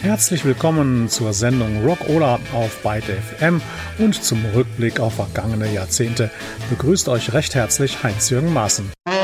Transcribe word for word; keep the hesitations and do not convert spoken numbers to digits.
Herzlich willkommen zur Sendung Rockola auf Byte F M und zum Rückblick auf vergangene Jahrzehnte. Begrüßt euch recht herzlich Heinz-Jürgen Maaßen.